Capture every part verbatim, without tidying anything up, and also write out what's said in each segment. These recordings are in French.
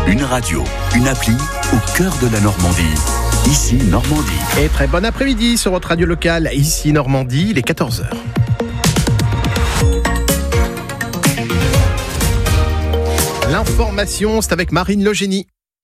Une radio, une appli au cœur de la Normandie. Ici Normandie. Et très bon après-midi sur votre radio locale, ici Normandie, il est quatorze heures. L'information, c'est avec Marine Logénie.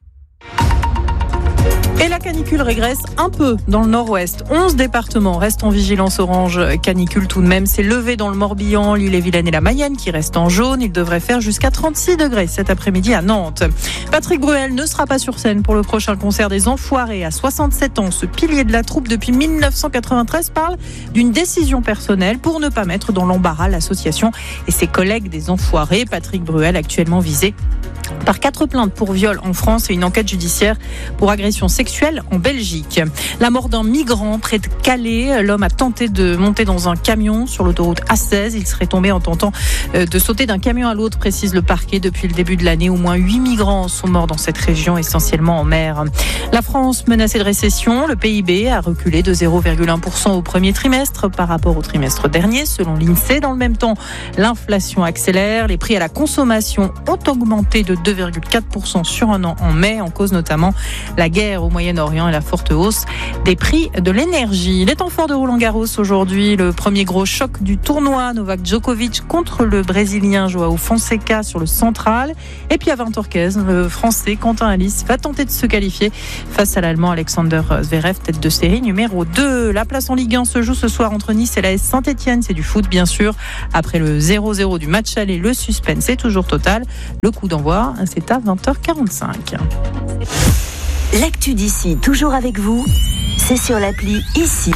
Et la canicule régresse un peu dans le nord-ouest. onze départements restent en vigilance orange canicule tout de même. C'est levé dans le Morbihan, l'Ille-et-Vilaine et la Mayenne qui restent en jaune. Il devrait faire jusqu'à trente-six degrés cet après-midi à Nantes. Patrick Bruel ne sera pas sur scène pour le prochain concert des Enfoirés. À soixante-sept ans, ce pilier de la troupe depuis mille neuf cent quatre-vingt-treize parle d'une décision personnelle pour ne pas mettre dans l'embarras l'association et ses collègues des Enfoirés. Patrick Bruel actuellement visé par quatre plaintes pour viol en France et une enquête judiciaire pour agression sexuelle en Belgique. La mort d'un migrant près de Calais. L'homme a tenté de monter dans un camion sur l'autoroute A seize. Il serait tombé en tentant de sauter d'un camion à l'autre, précise le parquet. Depuis le début de l'année, au moins huit migrants sont morts dans cette région, essentiellement en mer. La France menacée de récession. Le P I B a reculé de zéro virgule un pour cent au premier trimestre par rapport au trimestre dernier, selon l'INSEE. Dans le même temps, l'inflation accélère. Les prix à la consommation ont augmenté de deux virgule quatre pour cent sur un an en mai, en cause notamment la guerre au Moyen-Orient et la forte hausse des prix de l'énergie. Les temps forts de Roland-Garros aujourd'hui, le premier gros choc du tournoi, Novak Djokovic contre le Brésilien Joao Fonseca sur le central. Et puis à vingt heures quinze, le Français Quentin Halys va tenter de se qualifier face à l'Allemand Alexander Zverev, tête de série numéro deux. La place en Ligue un se joue ce soir entre Nice et l'A S Saint-Etienne. C'est du foot bien sûr. Après le zéro zéro du match aller, le suspense est toujours total. Le coup d'envoi, c'est à vingt heures quarante-cinq. L'actu d'ici, toujours avec vous, c'est sur l'appli Ici.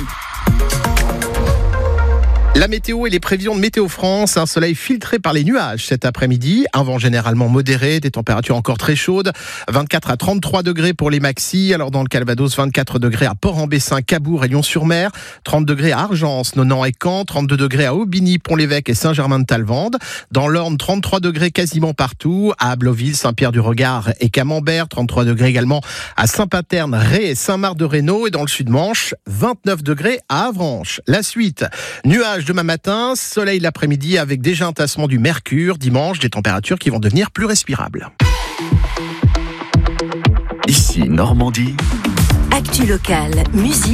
La météo et les prévisions de Météo France, un soleil filtré par les nuages cet après-midi, un vent généralement modéré, des températures encore très chaudes, vingt-quatre à trente-trois degrés pour les maxis, alors dans le Calvados, vingt-quatre degrés à Port-en-Bessin, Cabourg et Lyon-sur-Mer, trente degrés à Argence, Nonant et Caen, trente-deux degrés à Aubigny, Pont-l'Évêque et Saint-Germain-de-Talvende, dans l'Orne, trente-trois degrés quasiment partout, à Abloville, Saint-Pierre-du-Regard et Camembert, trente-trois degrés également à Saint-Paterne, Ré et Saint-Marc-de-Rhénaud, et dans le Sud-Manche, vingt-neuf degrés à Avranches. La suite, nuages demain matin, soleil l'après-midi avec déjà un tassement du mercure. Dimanche, des températures qui vont devenir plus respirables. Ici Normandie. Actu locale, musique.